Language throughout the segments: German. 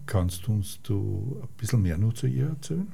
Kannst du uns ein bisschen mehr noch zu ihr erzählen?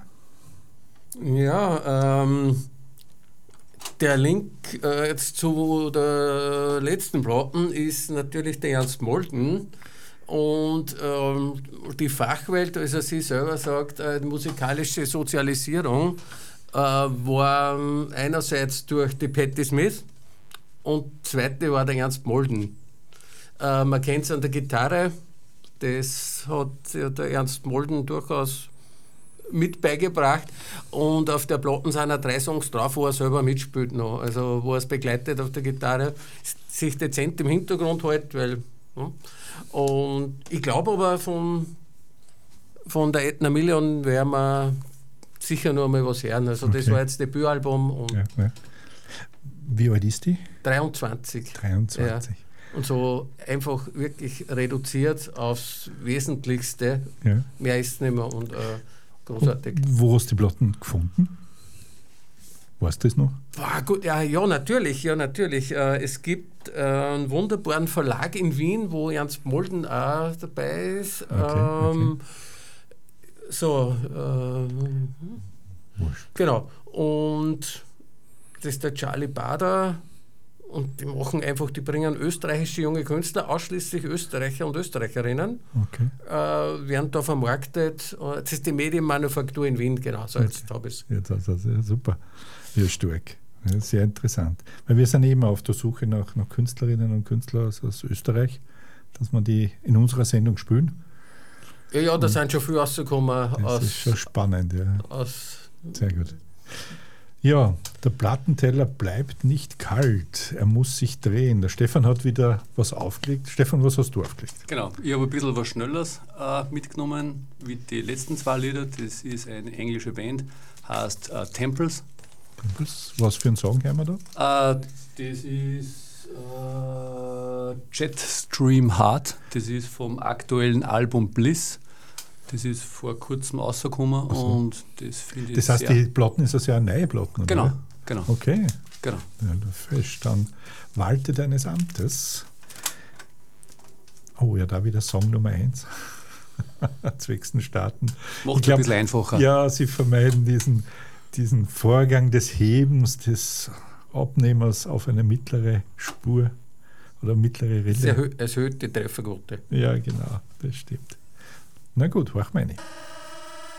Ja, der Link jetzt zu der letzten Platten ist natürlich der Ernst Molden. Und die Fachwelt, also sie selber sagt, musikalische Sozialisierung war einerseits durch die Patti Smith und zweite war der Ernst Molden. Man kennt es an der Gitarre, das hat ja der Ernst Molden durchaus mit beigebracht, und auf der Platte sind auch 3 Songs drauf, wo er selber mitspielt noch, also wo er es begleitet auf der Gitarre, sich dezent im Hintergrund hält, weil und ich glaube aber von der Edna Million werden wir sicher noch mal was hören, also das war jetzt Debütalbum und Ja. Wie alt ist die? 23. 23. Ja. Und so einfach wirklich reduziert aufs Wesentlichste. Ja. Mehr ist es nicht mehr und großartig. Und wo hast du die Platten gefunden? Weißt du das noch? Gut, ja, natürlich. Es gibt einen wunderbaren Verlag in Wien, wo Ernst Molden auch dabei ist. Okay. Wurscht. Genau. Und das ist der Charlie Bader. Und die bringen österreichische junge Künstler, ausschließlich Österreicher und Österreicherinnen, werden da vermarktet. Das ist die Medienmanufaktur in Wien, genau. So, jetzt habe ich es. Ja, das ist ja super. Ja, stark. Ja, sehr interessant. Weil wir sind eben auf der Suche nach Künstlerinnen und Künstlern aus Österreich, dass wir die in unserer Sendung spielen. Ja, da sind schon viele rausgekommen. Das ist schon spannend, ja. Sehr gut. Ja, der Plattenteller bleibt nicht kalt, er muss sich drehen. Der Stefan hat wieder was aufgelegt. Stefan, was hast du aufgelegt? Genau, ich habe ein bisschen was Schnelleres mitgenommen, wie die letzten 2 Lieder. Das ist eine englische Band, heißt Temples. Was für einen Song hören wir da? Das ist Jetstream Heart, das ist vom aktuellen Album Bliss. Das ist vor kurzem rausgekommen und das finde ich. Das heißt, die Platten ist also eine neue Platten, genau, oder? Genau. Okay. Genau. Ja, fest, dann walte deines Amtes. Oh ja, da wieder Song Nummer 1. Zwecks Staaten. Macht es ein bisschen einfacher. Ja, sie vermeiden diesen Vorgang des Hebens, des Abnehmers auf eine mittlere Spur oder mittlere Rille. Es erhöht die Trefferquote. Ja, genau, das stimmt. Na gut, mach meine.